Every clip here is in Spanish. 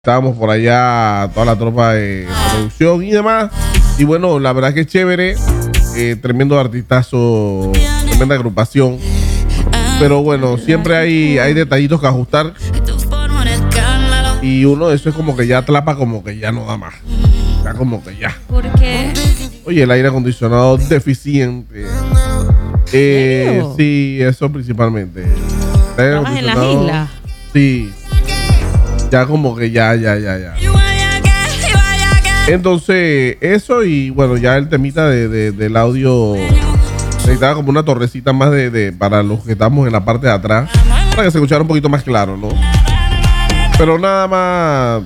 Estábamos por allá, toda la tropa de producción y demás. Y bueno, la verdad que es chévere. Tremendo artistazo, tremenda agrupación. Pero bueno, siempre hay detallitos que ajustar. Y uno de esos es como que ya atrapa, como que ya no da más. Ya como que ya. ¿Por qué? Oye, el aire acondicionado deficiente. Sí, eso principalmente. ¿Trabajas en las islas? Sí. Ya como que ya. Entonces, eso y bueno, ya el temita del audio necesitaba como una torrecita más para los que estamos en la parte de atrás, para que se escuchara un poquito más claro, ¿no? Pero nada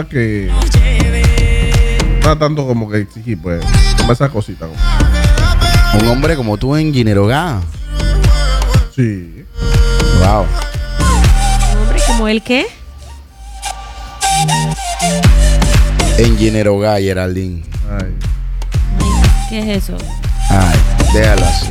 tanto como que exigir, pues, como esas cositas. Un hombre como tú en Ginerogá. Sí. Wow. ¿Un hombre como él qué? En Ginerogá, Geraldine. Ay. ¿Qué es eso? Ay, déjalo así.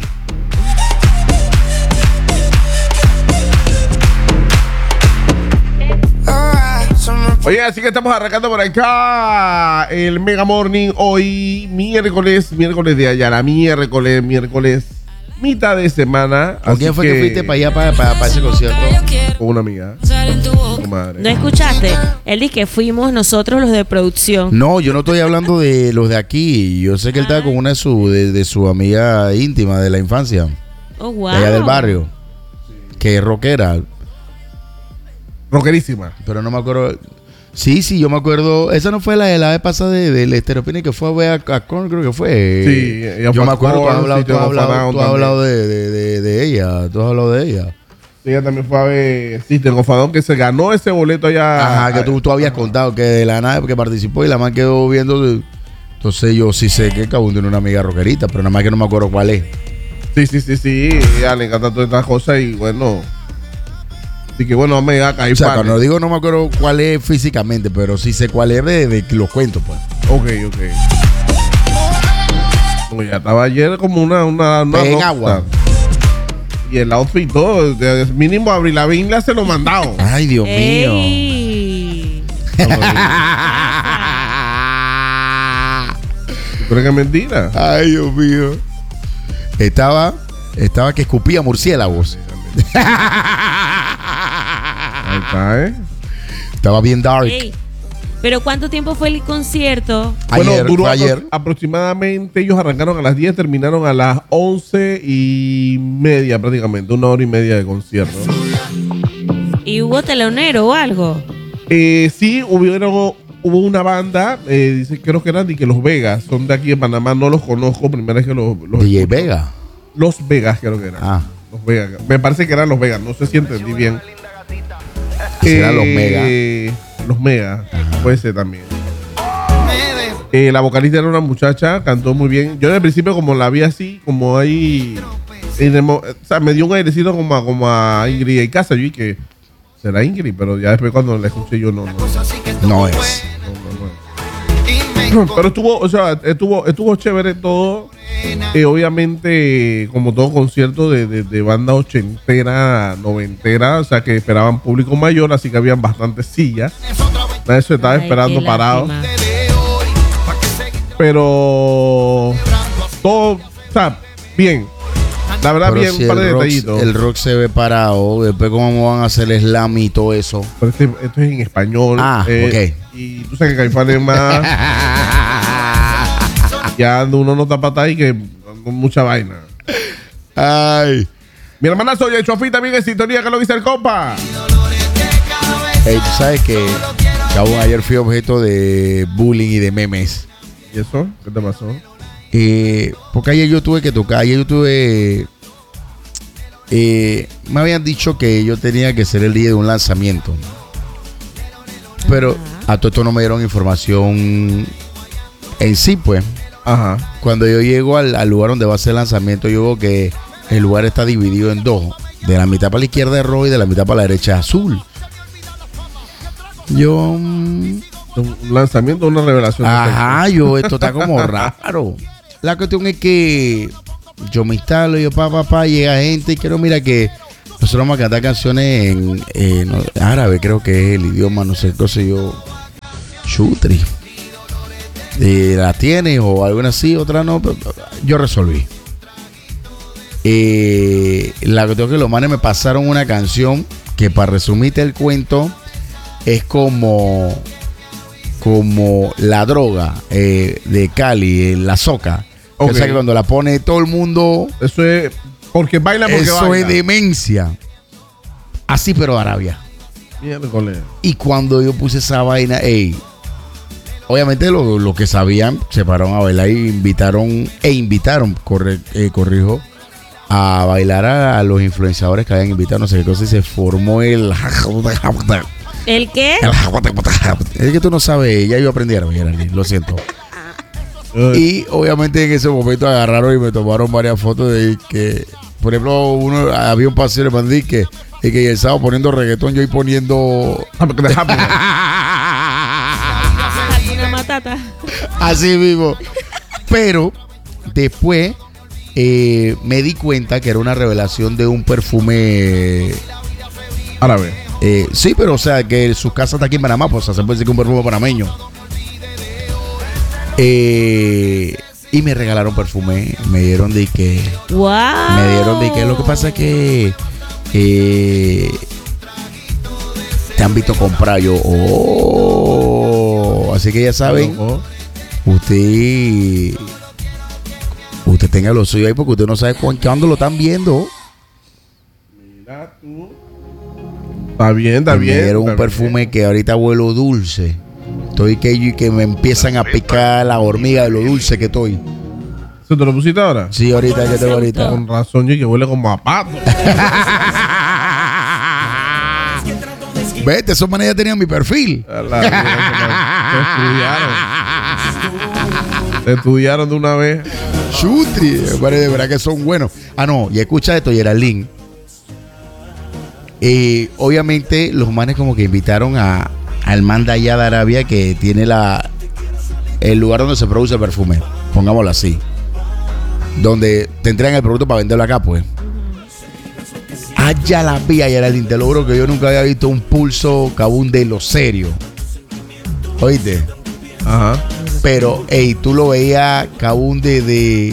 Oye, así que estamos arrancando por acá el Mega Morning hoy, miércoles de Ayala, miércoles, mitad de semana. ¿Con quién fue que fuiste para allá, para ese concierto? Con una amiga. Madre. ¿No escuchaste? Él dice que fuimos nosotros los de producción. No, yo no estoy hablando de los de aquí. Yo sé que él estaba con una de su amiga íntima de la infancia. Oh, wow. De allá del barrio. Que es rockera. Rockerísima. Pero no me acuerdo. Sí, yo me acuerdo. Esa no fue la de la vez pasada del Estereopine que fue a ver a Korn, creo que fue. Sí, ella yo fue me acuerdo. Korn, Tú has hablado de ella. Tú has hablado de ella. Ella también fue a ver System of a Down, que se ganó ese boleto allá. Ajá, que tú habías contado que de la nada que participó y la man quedó viendo. Entonces yo sí sé que Cabún tiene una amiga rockerita, pero nada más que no me acuerdo cuál es. Sí. Ella le encanta todas estas cosas y bueno. Así que bueno, me da caer. O sea, cuando digo no me acuerdo cuál es físicamente, pero sí sé cuál es de los cuentos, pues. Ok. Como ya estaba ayer como una en agua. Y el outfit todo, mínimo Avril Lavigne le se lo mandado. Ay, Dios mío. ¿Tú crees que es mentira? Ay, Dios mío. Estaba que escupía murciélagos. Ahí está, Estaba bien dark. Ey, ¿pero cuánto tiempo fue el concierto? Bueno, duró ayer. aproximadamente, ellos arrancaron a las 10, terminaron a las 11:30 prácticamente, 1 hora y media de concierto. ¿Y hubo telonero o algo? Sí, hubo una banda, creo que eran de que Los Vegas, son de aquí de Panamá, no los conozco, primera vez que los DJ Vega. Los Vegas creo que eran. Ah. Los Vegas, me parece que eran Los Vegas, no sé si entendí bien. Eran Los Mega. Los Mega, puede ser también. La vocalista era una muchacha, cantó muy bien. Yo al principio como la vi así, como ahí, o sea, me dio un airecito como a Ingrid y Casa. Yo dije, será Ingrid, pero ya después cuando la escuché yo no es. Pero estuvo chévere todo. Obviamente, como todo concierto de banda ochentera, noventera, o sea que esperaban público mayor, así que habían bastantes sillas. Nadie se estaba esperando parado. Pero todo, o sea, bien. La verdad, pero bien, si un par de detallitos. El rock se ve parado, después cómo van a hacer el slam y todo eso. Pero esto es en español. Ok. Y tú sabes que Caifán es más. Ya uno no está para ahí que con mucha vaina. Ay. Mi hermana Soya Chofi también en sintonía, que lo dice el compa. Hey, tú sabes que aún ayer fui objeto de bullying y de memes. ¿Y eso? ¿Qué te pasó? Porque ayer yo tuve que tocar. Ayer yo tuve. Me habían dicho que yo tenía que ser el día de un lanzamiento. Pero a todo esto no me dieron información en sí, pues. Ajá. Cuando yo llego al lugar donde va a ser el lanzamiento, yo veo que el lugar está dividido en dos. De la mitad para la izquierda es rojo y de la mitad para la derecha es azul. Un lanzamiento, una revelación. Ajá, esto está como raro. La cuestión es que yo me instalo, llega gente y quiero, mira que nosotros vamos a cantar canciones en árabe, creo que es el idioma, no sé, entonces yo chutri. ¿La tienes o alguna sí, otra no? Yo resolví. La que tengo que los manes me pasaron una canción que, para resumirte el cuento, es como la droga de Cali, la soca. Okay. O sea, que cuando la pone todo el mundo, eso es porque baila, porque eso baila. Es demencia. Así, pero de Arabia. Miércoles. Y cuando yo puse esa vaina, obviamente los que sabían se pararon a bailar y invitaron, corrijo, a bailar a los influenciadores que habían invitado, no sé qué cosa, y se formó el... ¿El qué? Es que tú no sabes, ya yo aprendí a bailar, lo siento. Y obviamente en ese momento agarraron y me tomaron varias fotos de que, por ejemplo, había un paseo de Mandí que el sábado poniendo reggaetón, yo ahí poniendo... Así mismo. Pero después me di cuenta que era una revelación de un perfume árabe. Sí, pero o sea que su casa está aquí en Panamá, pues o sea, se puede decir que un perfume panameño. Y me regalaron perfume, me dieron de que... ¡Wow! Me dieron de que lo que pasa es que te han visto comprar. Yo, así que ya saben, usted tenga lo suyo ahí porque usted no sabe cuándo lo están viendo. Mira tú. Está bien. Me dieron un perfume que ahorita huelo dulce. Estoy que me empiezan a picar la hormiga de lo dulce que estoy. ¿Se te lo pusiste ahora? Sí, ahorita que tengo ahorita. Con razón, yo que huele como a pato. Vete, esos manes ya tenían mi perfil. Te estudiaron de una vez. Chutri, de verdad que son buenos. No, y escucha esto, Geraldine. Obviamente los manes como que invitaron al man de allá de Arabia, que tiene el lugar donde se produce el perfume, pongámoslo así, donde te entregan el producto para venderlo acá, pues. Allá la vi, Geraldine, te lo juro que yo nunca había visto un pulso Kabum de lo serio. ¿Oíste? Ajá. Pero, tú lo veías Kabum de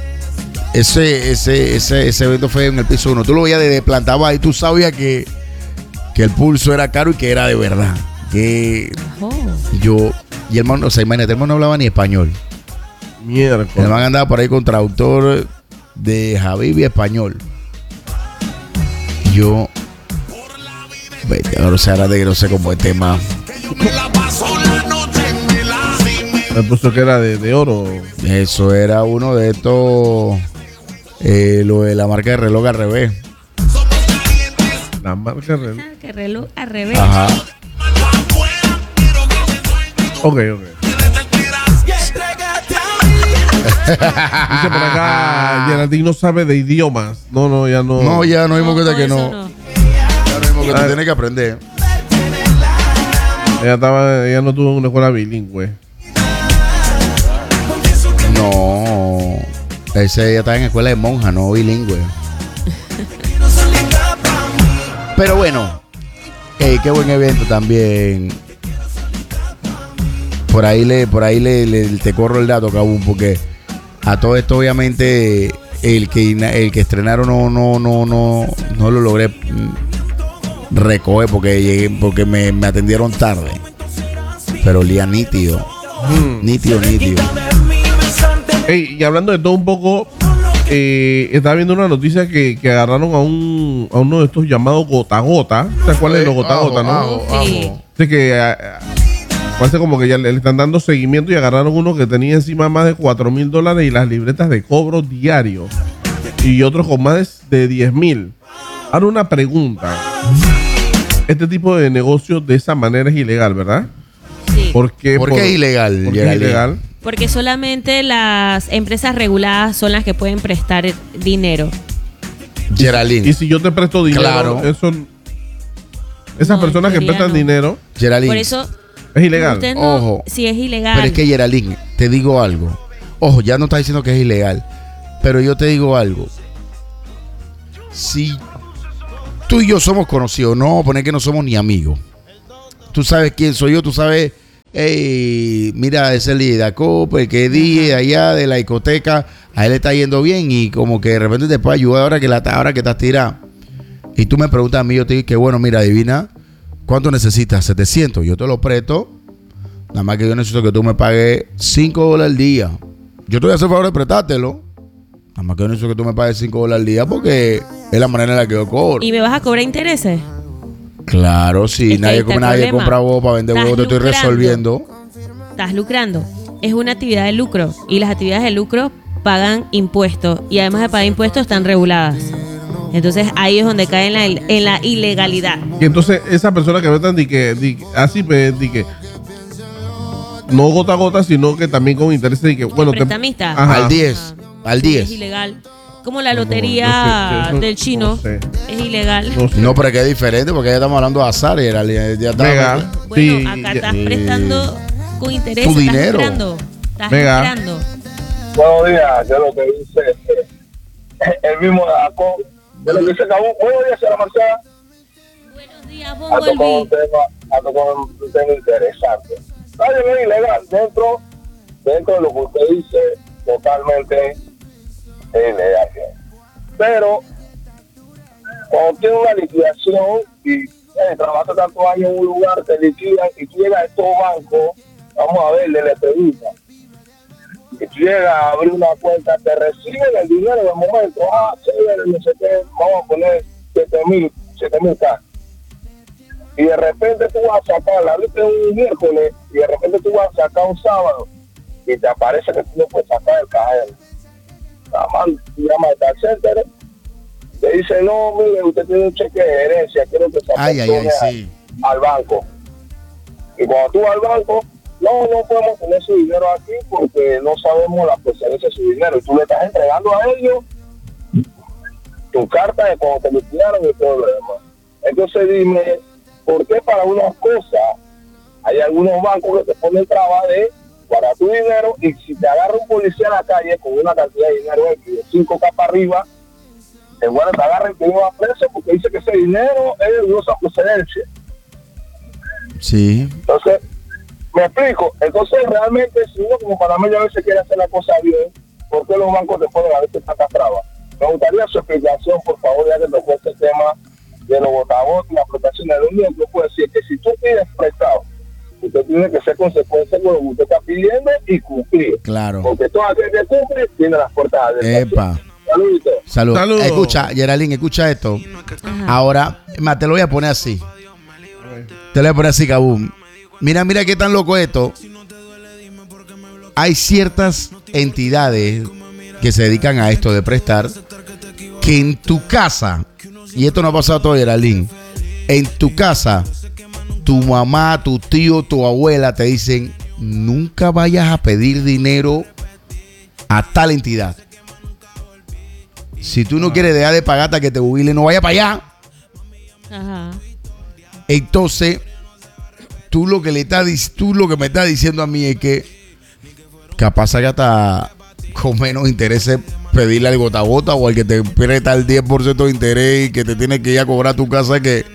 ese evento fue en el piso 1. Tú lo veías desde planta baja y tú sabías que el pulso era caro y que era de verdad. Que y el hermano, o sea, imagínate, el hermano no hablaba ni español. Mierda. El man andaba por ahí con traductor de Habibi español. Yo, vete, ahora se hará de grosero como el tema. Me puso que era de oro. Eso era uno de estos, lo de la marca de reloj al revés. La marca de reloj. Que reloj al revés. Ajá. Ok. Dice por acá, Geraldine no sabe de idiomas. No, ya no. No, ya no hay moqueta que no. No. Ya no hay moqueta, tienes que aprender. Ella no tuvo una escuela bilingüe. No. Ella estaba en escuela de monja, no bilingüe. Pero bueno, qué buen evento también. Por ahí te corro el dato, Kabum, porque a todo esto obviamente el que estrenaron no lo logré recoger porque me atendieron tarde. Pero olía nítido. Nítido. Hey, y hablando de todo un poco, estaba viendo una noticia que agarraron a uno de estos llamados gota gota. ¿Sabes cuál es los gota gota, no? Sí. Así que parece como que ya le están dando seguimiento y agarraron uno que tenía encima más de $4,000 y las libretas de cobro diario. Y otros con más de 10,000. Ahora una pregunta. Este tipo de negocio de esa manera es ilegal, ¿verdad? Sí. ¿Por qué es ilegal? ¿Por qué es ilegal? Porque solamente las empresas reguladas son las que pueden prestar dinero. Geraldine. Y si yo te presto dinero, claro. Esas personas que prestan dinero, Geraldine. Por eso es ilegal. usted no, Ojo. si es ilegal. Pero es que, Geraldine, te digo algo. Ojo, ya no estás diciendo que es ilegal. Pero yo te digo algo. Si tú y yo somos conocidos, no vamos a poner que no somos ni amigos. Tú sabes quién soy yo, tú sabes hey, mira, ese líder, Cope, que dije allá de la discoteca, a él le está yendo bien y como que de repente te puede ayudar ahora que estás tirado. Y tú me preguntas a mí, yo te digo que bueno, mira, adivina, ¿cuánto necesitas? 700, yo te lo presto, nada más que yo necesito que tú me pagues $5 al día. Yo te voy a hacer el favor de prestártelo, nada más que yo necesito que tú me pagues $5 al día porque es la manera en la que yo cobro. ¿Y me vas a cobrar intereses? Claro, si nadie compra huevo para vender huevo, te estoy resolviendo. Estás lucrando. Es una actividad de lucro y las actividades de lucro pagan impuestos y además de pagar impuestos están reguladas. Entonces ahí es donde cae en la ilegalidad. Y entonces esa persona que metan así pues no gota a gota, sino que también con intereses de que bueno, prestamista. Al 10. Al 10. Es ilegal. Como la lotería del chino. No sé. Es ilegal. No sé. No, pero es que es diferente porque ya estamos hablando de azar y ya Mega, Bueno, sí, acá estás prestando con interés. Tu dinero. Estás Mega. lucrando. Buenos días, yo lo que dice el mismo de Acón, de lo que dice Cabú. Buenos días, señora Marcela. Buenos días, Ha tocado Bumblebee. un tema interesante. Está bien, es ilegal dentro de lo que usted dice, totalmente es ilegal. Pero cuando tiene una liquidación y trabaja tantos años en un lugar, te liquidan y tú llegas a estos bancos, vamos a ver, le pregunta. Y tú llegas a abrir una cuenta, te reciben el dinero de momento, chévere, no sé qué, vamos a poner 7,000 K. Y de repente tú vas a sacar, la abriste un miércoles, y de repente tú vas a sacar un sábado, y te aparece que tú no puedes sacar el cajero. La man llama al call center, te dice, no, mire, usted tiene un cheque de herencia, quiero que se sí. al banco. Y cuando tú vas al banco, no podemos tener su dinero aquí porque no sabemos la procedencia de su dinero. Y tú le estás entregando a ellos tu carta de cuando te liquidaron y todo lo demás. Entonces dime, ¿por qué para unas cosas hay algunos bancos que te ponen trabas para tu dinero y si te agarra un policía en la calle con una cantidad de dinero de 5K para arriba, el bueno te agarra y te lleva preso porque dice que ese dinero es de dudosa procedencia? Sí. Entonces, me explico. Entonces, realmente, si uno como panameño a veces quiere hacer la cosa bien, ¿por qué los bancos te ponen a veces tantas trabas? Me gustaría su explicación, por favor, ya que tocó este tema de los botabotes y la protección de la unión. Yo puedo decir que si tú pides prestado, usted tiene que ser consecuente con lo que usted está pidiendo y cumplir. Claro. Porque todo aquel que cumple tiene las puertas abiertas. Epa. Saluditos. Salud. Escucha, Geraldine, escucha esto. Ajá. Ahora, te lo voy a poner así. Te lo voy a poner así, Kabum. Mira qué tan loco esto. Hay ciertas entidades que se dedican a esto de prestar, que en tu casa, y esto no ha pasado todavía, Geraldine, en tu casa, tu mamá, tu tío, tu abuela te dicen, nunca vayas a pedir dinero a tal entidad. Si tú no quieres dejar de pagar hasta que te jubile, no vaya para allá. Ajá. Entonces, tú lo que me estás diciendo a mí es que capaz que hasta con menos intereses pedirle al gota a gota o al que te presta el 10% de interés y que te tiene que ir a cobrar tu casa que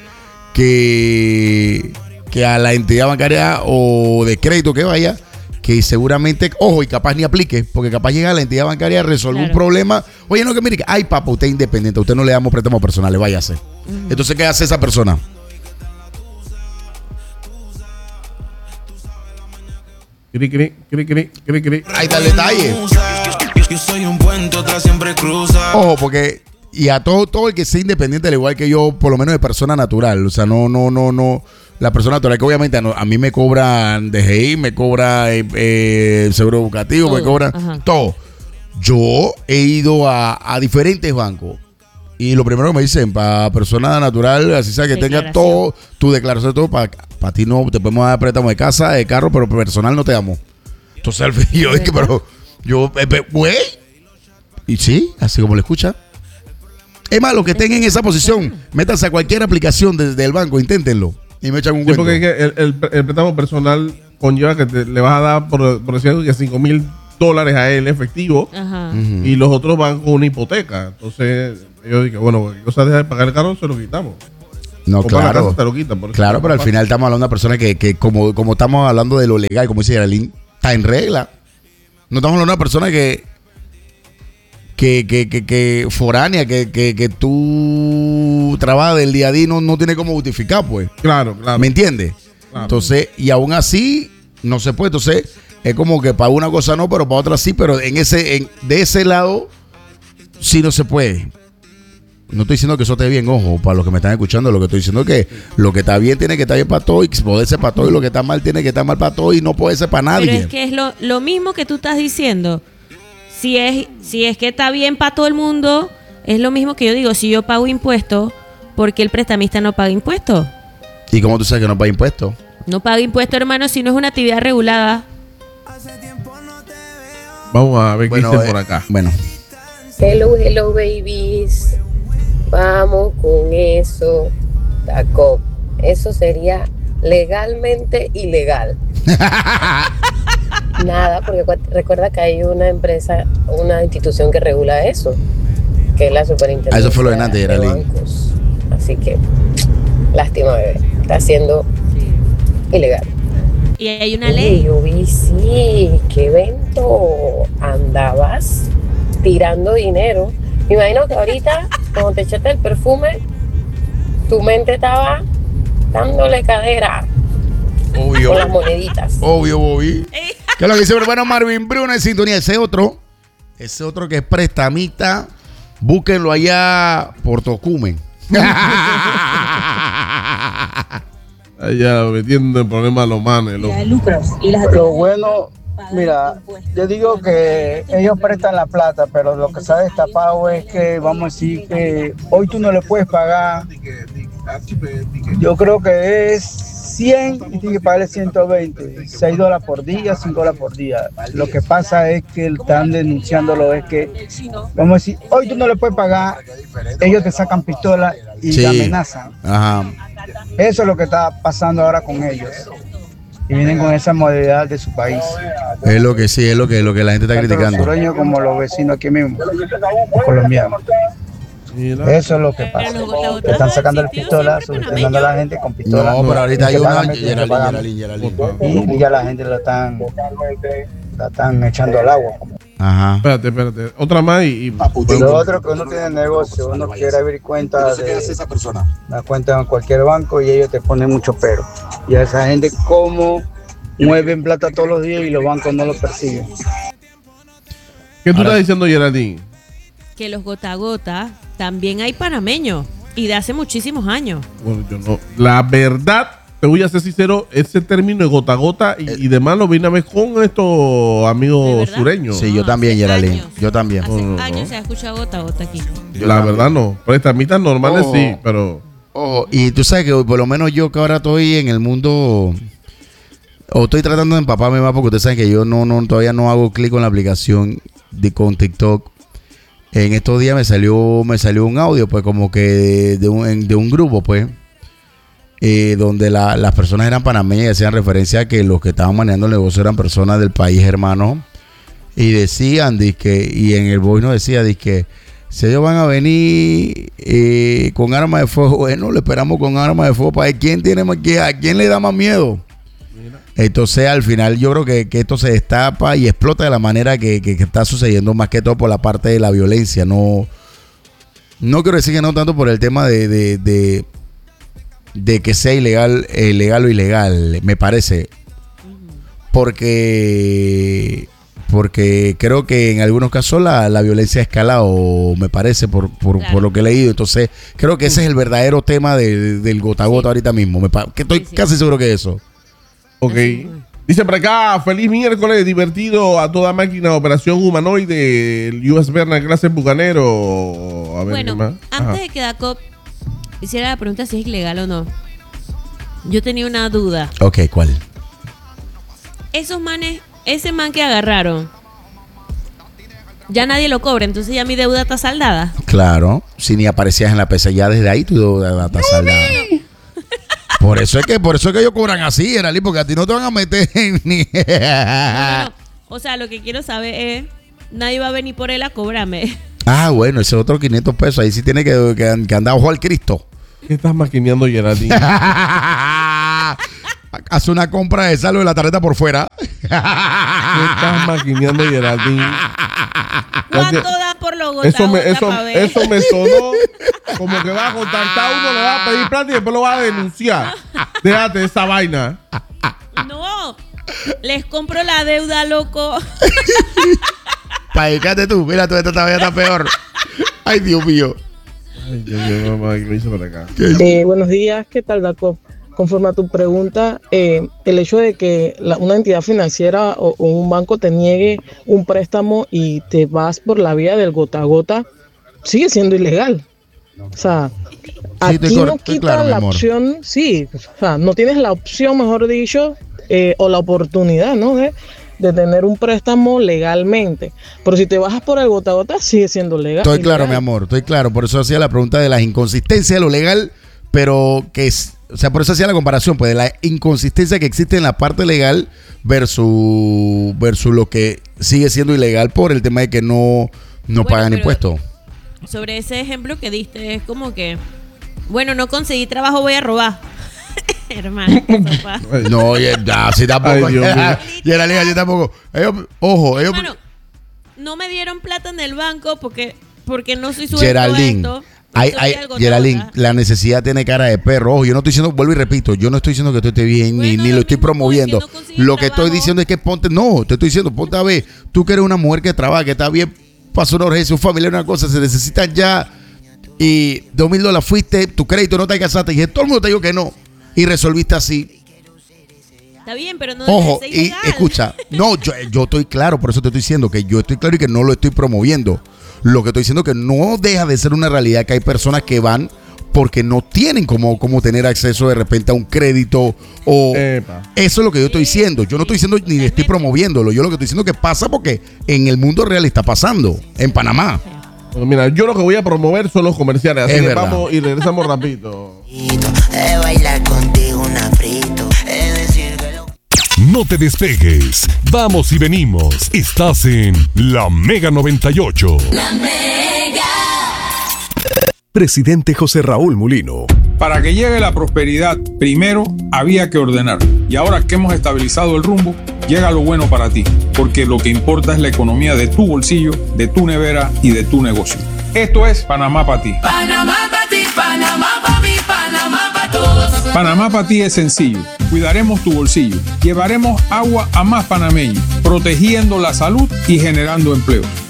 a la entidad bancaria o de crédito que vaya, que seguramente, ojo, y capaz ni aplique, porque capaz llega a la entidad bancaria a resolver un problema. Oye, no, que mire, ay, papá, usted es independiente, a usted no le damos préstamos personales, váyase. Entonces, ¿qué hace esa persona? Cri. Ahí está el detalle. Yo soy un puente, otra siempre cruza. Ojo, porque y a todo el que sea independiente, al igual que yo, por lo menos de persona natural, o sea, no, la persona natural que obviamente a mí me cobran DGI, me cobra seguro educativo, me cobran todo. Yo he ido a diferentes bancos y lo primero que me dicen, para persona natural, así sea que tenga todo, tu declaración, todo, para ti no, te podemos dar préstamo de casa, de carro, pero personal no te damos. Entonces, yo es que, pero yo, güey, y sí, así como lo escucha. Es más, los que estén en esa posición, métanse a cualquier aplicación desde el banco, inténtenlo y me echan un cuento. Porque es que el préstamo personal conlleva que le vas a dar, por decir algo, que $5,000 a él efectivo. Ajá. Y los otros van con una hipoteca. Entonces, yo dije, bueno, cualquier cosa deja de pagar el carro, se lo quitamos. No, Comprar la claro. casa te lo quitan, por eso Claro, no pero al pasa. final estamos hablando de una persona que como estamos hablando de lo legal, como dice Geraldine, está en regla. No estamos hablando de una persona que foránea, que tú trabajas del día a día y no tiene cómo justificar, pues. Claro. ¿Me entiendes? Claro. Entonces, y aún así, no se puede. Entonces, es como que para una cosa no, pero para otra sí, pero de ese lado, sí no se puede. No estoy diciendo que eso esté bien, ojo, para los que me están escuchando, lo que estoy diciendo es que lo que está bien tiene que estar bien para todo y poder ser para todo, y lo que está mal tiene que estar mal para todo y no puede ser para nadie. Pero es que es lo mismo que tú estás diciendo. Si es que está bien para todo el mundo, es lo mismo que yo digo. Si yo pago impuestos, ¿por qué el prestamista no paga impuestos? ¿Y cómo tú sabes que no paga impuestos? No paga impuestos, hermano, si no es una actividad regulada. Vamos a ver qué dice por acá. Bueno, Hello, babies. Vamos con eso, Taco. Eso sería legalmente ilegal. Nada, porque recuerda que hay una empresa, una institución que regula eso, que es la superintendencia eso fue lo de antes, de Geraldine. bancos. Así que, lástima, bebé. Está siendo ilegal. Y hay una Oye, ley. yo vi, sí, qué evento. Andabas tirando dinero. Me imagino que ahorita, cuando te echaste el perfume, tu mente estaba dándole cadera obvio. con las moneditas. Obvio, Bobby. ¿Qué es lo que dice mi hermano Marvin Bruno en sintonía? Ese otro que es prestamita, búsquenlo allá por Tocumen. Allá metiendo en problemas a los manes, loco. Lo bueno, mira, yo digo que ellos prestan la plata, pero lo que se ha destapado es que, vamos a decir que hoy tú no le puedes pagar, yo creo que es 100 y tienes que pagarle 120, $6 por día, $5 por día. Lo que pasa es que están denunciándolo, es que, vamos a decir, hoy tú no le puedes pagar, ellos te sacan pistola y Sí. te amenazan. Ajá. Eso es lo que está pasando ahora con ellos. Y vienen con esa modalidad de su país. Es lo que sí, es lo que la gente está Tanto los criticando. sureños como los vecinos aquí mismo, los colombianos. Mira. Eso es lo que pasa. Que están sacando las pistolas, sugestionando a la gente con pistolas. No, pero ahorita hay Que una. pagan, que pagan. Geraldine. Y ya la gente la están echando al agua. Ajá. Espérate. Otra más y Lo otro que uno tiene negocio, uno quiere abrir cuenta de la cuenta en cualquier banco y ellos te ponen mucho pero. Y a esa gente como mueven plata todos los días y los bancos no lo persiguen. ¿qué tú estás diciendo, Geraldine? Que los gota a gota también hay panameños. Y de hace muchísimos años. Bueno, yo no. La verdad, te voy a ser sincero, ese término de gota a gota y demás lo vine a ver con estos ¿De amigos verdad? sureños. Sí, yo No, también, hace Geraldine. años. Yo también. Hace No. años se ha escuchado gota a gota aquí. La verdad no. Prestamistas normales Oh. sí, pero Ojo, y tú sabes que por lo menos yo que ahora estoy en el mundo, o estoy tratando de empaparme más, porque ustedes saben que yo todavía no hago clic con la aplicación con TikTok. En estos días me salió un audio, pues como que de un grupo, pues, donde las personas eran panameñas y hacían referencia a que los que estaban manejando el negocio eran personas del país hermano. Y decían, y en el voice no decía, que si ellos van a venir con armas de fuego, bueno, le esperamos con armas de fuego para ver a quién le da más miedo. Entonces, al final, yo creo que esto se destapa y explota de la manera que está sucediendo, más que todo por la parte de la violencia. No quiero decir que no tanto por el tema de que sea legal o ilegal, me parece. Porque creo que en algunos casos la violencia ha escalado, me parece, por lo que he leído. Entonces, creo que ese es el verdadero tema del gota a gota ahorita mismo. Que estoy casi seguro que es eso. ok. Dice por acá, feliz miércoles, divertido a toda máquina, operación humanoide, el US Berna clase bucanero. A ver, ¿qué Bueno, más? Ajá. antes de que Dacop hiciera la pregunta si es ilegal o no, yo tenía una duda. Ok, ¿cuál? Esos manes, ese man que agarraron, ya nadie lo cobra, entonces ya mi deuda está saldada. Claro, si ni aparecías en la PC, ya desde ahí tu deuda está saldada. Por eso es que ellos cobran así, Geraldine, porque a ti no te van a meter ni. No. O sea, lo que quiero saber es, nadie va a venir por él a cobrarme. Ah, bueno, ese otro 500 pesos. Ahí sí tiene que andar ojo al Cristo. ¿Qué estás maquineando, Geraldine? Haz una compra de saldo de la tarjeta por fuera. ¿Qué estás maquineando, Geraldine? ¿Cuánto da por los gota Eso me sonó como que va a contactar uno, le va a pedir plata y después lo va a denunciar. Déjate esa vaina. No, les compro la deuda, loco. Paicate tú, mira, tú esta todavía está peor. Ay, Dios mío. Ay, Dios mío, mamá, ¿qué me hizo por acá? Buenos días, ¿qué tal, Daco? Conforme a tu pregunta, el hecho de que una entidad financiera o un banco te niegue un préstamo y te vas por la vía del gota a gota, sigue siendo ilegal. O sea, aquí no quita la opción, sí, o sea, no tienes la opción, mejor dicho, o la oportunidad, ¿no? De tener un préstamo legalmente. Pero si te bajas por el gota a gota, sigue siendo legal. Estoy claro, mi amor, estoy claro. Por eso hacía la pregunta de las inconsistencias de lo legal, pero que es, o sea, por eso hacía la comparación, pues, de la inconsistencia que existe en la parte legal versus lo que sigue siendo ilegal por el tema de que no pagan impuestos. Sobre ese ejemplo que diste, es como que, bueno, no conseguí trabajo, voy a robar. Hermano, no, ya, sí tampoco. Y en la liga, yo tampoco. Ojo, hermano, no me dieron plata en el banco porque no soy suelto Geraldine, esto. Geraldine, la necesidad tiene cara de perro. Ojo, yo no estoy diciendo, vuelvo y repito, yo no estoy diciendo que tú estés bien, bueno, ni lo estoy promoviendo. Lo que estoy diciendo es que ponte a ver, tú que eres una mujer que trabaja, que está bien, pasó una urgencia, un familiar, una cosa, se necesitan ya, y $2,000 fuiste, tu crédito no te alcanzaste, y todo el mundo te dijo que no, y resolviste así. Está bien, pero no. Ojo, y escucha, no, yo estoy claro, por eso te estoy diciendo que yo estoy claro y que no lo estoy promoviendo. Lo que estoy diciendo es que no deja de ser una realidad que hay personas que van porque no tienen como tener acceso de repente a un crédito o eso es lo que yo estoy diciendo. Yo no estoy diciendo ni estoy promoviéndolo. Yo lo que estoy diciendo es que pasa porque en el mundo real está pasando en Panamá. Bueno, mira, yo lo que voy a promover son los comerciales. Así Es que verdad. vamos y regresamos rapidito. bailar contigo un aprieto. No te despegues. Vamos y venimos. Estás en La Mega 98. La Mega. Presidente José Raúl Mulino. Para que llegue la prosperidad, primero había que ordenar. Y ahora que hemos estabilizado el rumbo, llega lo bueno para ti. Porque lo que importa es la economía de tu bolsillo, de tu nevera y de tu negocio. Esto es Panamá para ti. Panamá para ti, Panamá para mí, Panamá para todos. Panamá para ti es sencillo. Cuidaremos tu bolsillo. Llevaremos agua a más panameños, protegiendo la salud y generando empleo.